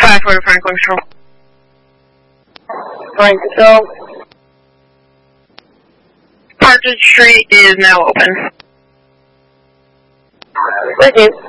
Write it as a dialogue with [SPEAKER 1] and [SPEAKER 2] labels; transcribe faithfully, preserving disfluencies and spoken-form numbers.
[SPEAKER 1] five four to Franklin Control.
[SPEAKER 2] Frank Control.
[SPEAKER 1] Partridge Street is now open.
[SPEAKER 2] Thank you.